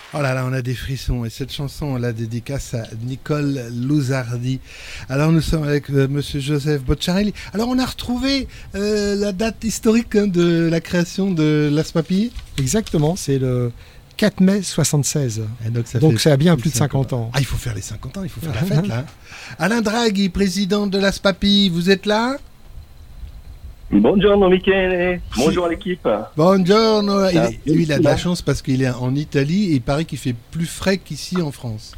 Oh là là, on a des frissons. Et cette chanson, on la dédicace à Nicole Louzardi. Alors, nous sommes avec Monsieur Joseph Bocciarelli. Alors, on a retrouvé la date historique de la création de Las Papilles. Exactement, c'est le 4 mai 76. Et donc, ça a bien plus de 50 ans. Ah, il faut faire les 50 ans, il faut faire la fête, là. Alain Draghi, président de Las Papilles, vous êtes là? Buongiorno Michele, bonjour à l'équipe. Buongiorno. Il a de la chance parce qu'il est en Italie et il paraît qu'il fait plus frais qu'ici en France.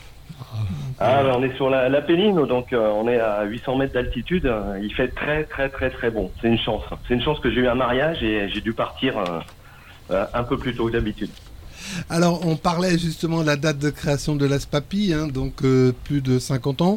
Alors, on est sur la Péline, donc on est à 800 mètres d'altitude. Il fait très très très très bon. C'est une chance. C'est une chance que j'ai eu un mariage et j'ai dû partir un peu plus tôt que d'habitude. Alors, on parlait justement de la date de création de Las Papilles, donc plus de 50 ans.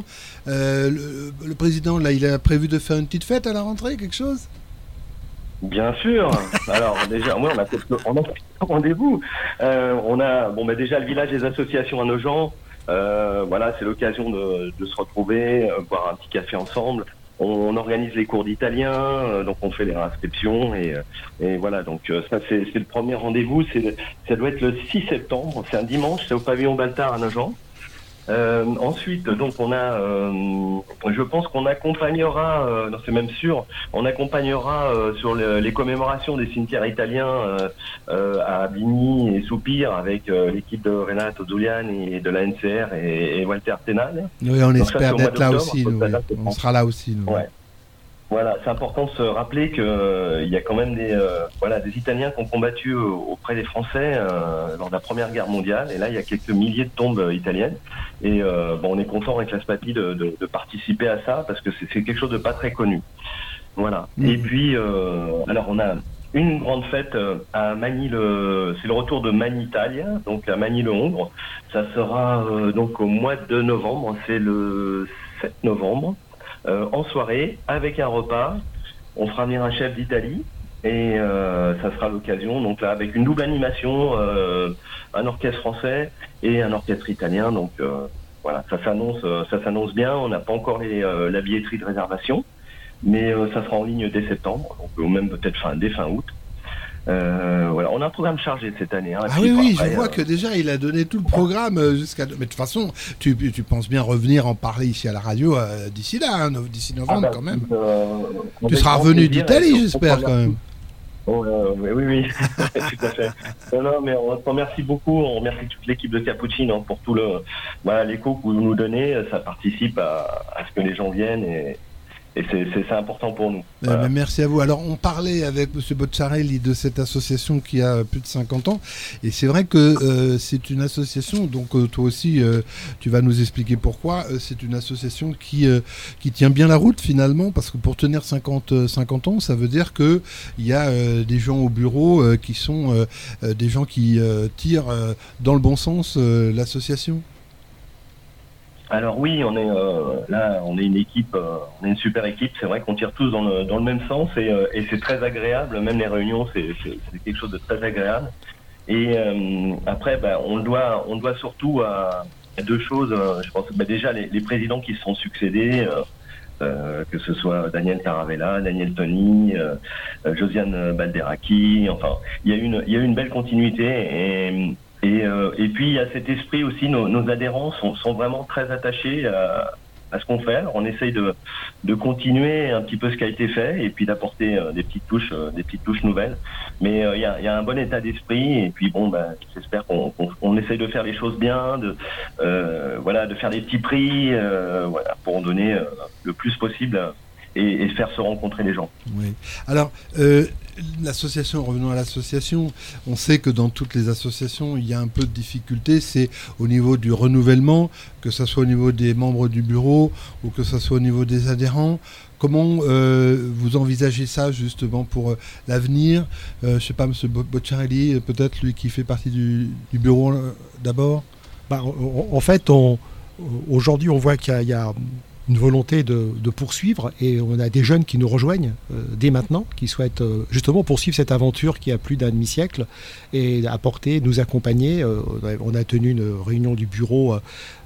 Le président, là, il a prévu de faire une petite fête à la rentrée, quelque chose? Bien sûr. Alors déjà, moi, on a rendez-vous. On a, déjà le village des associations à Nogent. Voilà, c'est l'occasion de se retrouver, boire un petit café ensemble. On organise les cours d'italien, donc on fait les inscriptions et voilà. Donc ça c'est le premier rendez-vous. Ça doit être le 6 septembre. C'est un dimanche. C'est au pavillon Baltard à Nogent. Ensuite, donc on a, je pense qu'on accompagnera, non c'est même sûr, on accompagnera sur les commémorations des cimetières italiens à Bigny et Soupir avec l'équipe de Renato Zuliani et de la NCR et Walter Tenal. Oui, on espère d'être là aussi. On sera là aussi. Nous. Ouais. Voilà, c'est important de se rappeler que il y a quand même des Italiens qui ont combattu auprès des Français lors de la Première Guerre mondiale. Et là, il y a quelques milliers de tombes italiennes. Et on est content avec Las Papilles de participer à ça parce que c'est quelque chose de pas très connu. Voilà. Et puis, alors on a une grande fête à Magny c'est le retour de Manitalia, donc à Magny-le-Hongre. Ça sera donc au mois de novembre. C'est le 7 novembre. En soirée, avec un repas, on fera venir un chef d'Italie et ça sera l'occasion, donc là, avec une double animation, un orchestre français et un orchestre italien. Donc voilà, ça s'annonce bien. On n'a pas encore la billetterie de réservation, mais ça sera en ligne dès septembre, donc ou même peut-être dès fin août. Voilà, on a un programme chargé cette année. Ah oui, je vois que déjà il a donné tout le programme jusqu'à. Mais de toute façon, tu penses bien revenir en parler ici à la radio d'ici là, d'ici novembre quand même. Tu seras revenu d'Italie, j'espère quand même. Oui, tout à fait. Non, mais on remercie beaucoup. On remercie toute l'équipe de Cappuccino pour tout l'écho que vous nous donnez. Ça participe à ce que les gens viennent et c'est important pour nous. Voilà. Merci à vous. Alors, on parlait avec M. Bocciarelli de cette association qui a plus de 50 ans. Et c'est vrai que c'est une association, donc toi aussi, tu vas nous expliquer pourquoi. C'est une association qui tient bien la route finalement, parce que pour tenir 50 ans, ça veut dire qu'il y a des gens au bureau qui sont des gens qui tirent dans le bon sens l'association. Alors oui, on est une équipe, on est une super équipe. C'est vrai qu'on tire tous dans le même sens et c'est très agréable. Même les réunions, c'est quelque chose de très agréable. Et après, on doit surtout à deux choses. Je pense déjà les présidents qui se sont succédés, que ce soit Daniel Caravella, Daniel Toni, Josiane Balderaki. Enfin, il y a eu une belle continuité et puis il y a cet esprit aussi, nos adhérents sont vraiment très attachés à ce qu'on fait. Alors, on essaye de continuer un petit peu ce qui a été fait et puis d'apporter des petites touches nouvelles. Mais il y a un bon état d'esprit et puis j'espère qu'on essaye de faire les choses bien, de faire des petits prix, pour en donner le plus possible et faire se rencontrer les gens. Oui. Alors, l'association, revenons à l'association, on sait que dans toutes les associations, il y a un peu de difficulté, c'est au niveau du renouvellement, que ce soit au niveau des membres du bureau ou que ce soit au niveau des adhérents. Comment vous envisagez ça justement pour l'avenir? Je ne sais pas, M. Bocciarelli, peut-être lui qui fait partie du bureau d'abord. En fait, aujourd'hui, on voit qu'il y a une volonté de poursuivre et on a des jeunes qui nous rejoignent dès maintenant, qui souhaitent justement poursuivre cette aventure qui a plus d'un demi-siècle et nous accompagner. On a tenu une réunion du bureau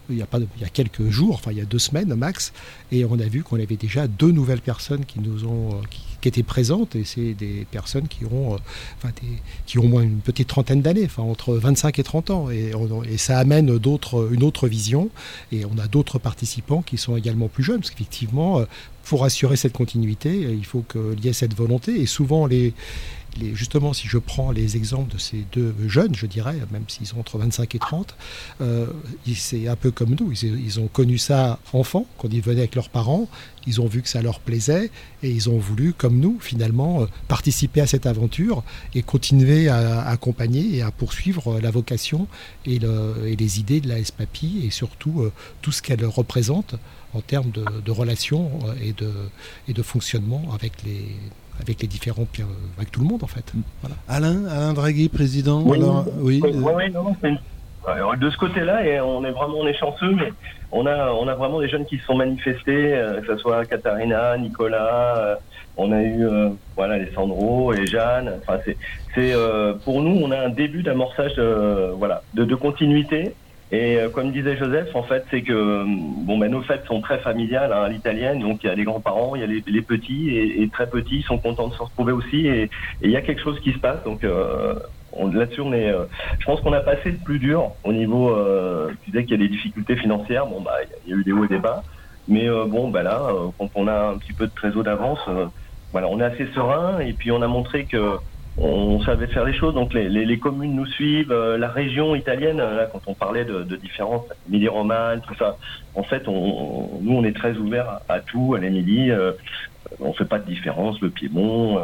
il y a quelques jours, enfin il y a 2 semaines max, et on a vu qu'on avait déjà 2 nouvelles personnes qui étaient présentes, et c'est des personnes qui ont au moins une petite trentaine d'années, enfin entre 25 et 30 ans, et ça amène une autre vision, et on a d'autres participants qui sont également plus jeunes, parce qu'effectivement, pour assurer cette continuité, il faut qu'il y ait cette volonté, et souvent justement, si je prends les exemples de ces 2 jeunes, je dirais, même s'ils ont entre 25 et 30, c'est un peu comme nous. Ils ont connu ça enfant, quand ils venaient avec leurs parents, ils ont vu que ça leur plaisait, et ils ont voulu, comme nous, finalement, participer à cette aventure et continuer à accompagner et à poursuivre la vocation et les idées de la SPAPI, et surtout tout ce qu'elle représente en termes de relations et de fonctionnement avec les différents, avec tout le monde en fait. Voilà. Alain Draghi, président. Oui, alors, oui. Non, alors, de ce côté-là, et on est chanceux, mais on a vraiment des jeunes qui se sont manifestés, que ce soit Katharina, Nicolas, on a eu Alessandro et Jeanne. Enfin, c'est pour nous, on a un début d'amorçage de continuité. Et comme disait Joseph, en fait, c'est que nos fêtes sont très familiales à l'italienne, donc il y a les grands-parents, il y a les petits, et très petits sont contents de se retrouver aussi, et il y a quelque chose qui se passe. Donc là-dessus, je pense qu'on a passé le plus dur au niveau. Tu disais qu'il y a des difficultés financières. Il y a eu des hauts et des bas, mais là, quand on a un petit peu de trésor d'avance, on est assez serein, et puis on a montré que on savait faire les choses, donc les communes nous suivent, la région italienne, là, quand on parlait de différences, Émilie-Romagne, tout ça, en fait, nous on est très ouverts à tout, à l'Émilie, on fait pas de différence, le Piémont,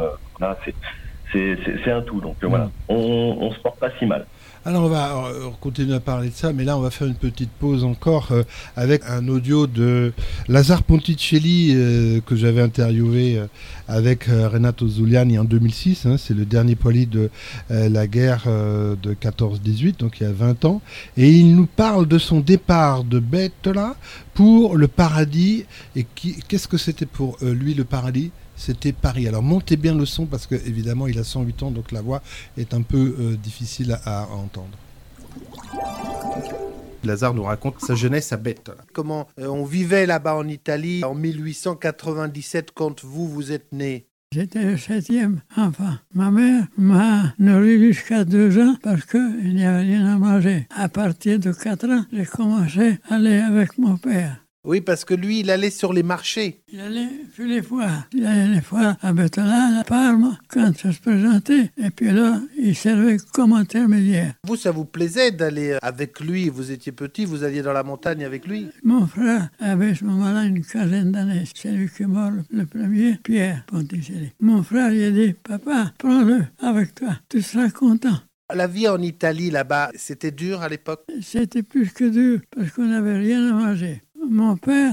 c'est un tout, donc on se porte pas si mal. Alors on va continuer à parler de ça, mais là on va faire une petite pause encore avec un audio de Lazare Ponticelli que j'avais interviewé avec Renato Zuliani en 2006. C'est le dernier poilu de la guerre de 14-18, donc il y a 20 ans. Et il nous parle de son départ de Bettola pour le paradis. Et qu'est-ce que c'était pour lui le paradis ? C'était Paris. Alors montez bien le son parce que évidemment il a 108 ans, donc la voix est un peu difficile à entendre. Lazare nous raconte sa jeunesse à Bettola. Comment on vivait là-bas en Italie en 1897 quand vous êtes né. J'étais le 7e enfant. Ma mère m'a nourri jusqu'à 2 ans parce qu'il n'y avait rien à manger. À partir de 4 ans, j'ai commencé à aller avec mon père. Oui, parce que lui, il allait sur les marchés. Il allait sur les foires. Il allait les foires à Bettola, à Parme, quand ça se présentait. Et puis là, il servait comme intermédiaire. Vous, ça vous plaisait d'aller avec lui? Vous étiez petit, vous alliez dans la montagne avec lui? Mon frère avait à ce moment-là une 15aine d'années. C'est lui qui est mort le premier, Pierre Ponticelli. Mon frère lui a dit, papa, prends-le avec toi, tu seras content. La vie en Italie, là-bas, c'était dur à l'époque? C'était plus que dur, parce qu'on n'avait rien à manger. Mon père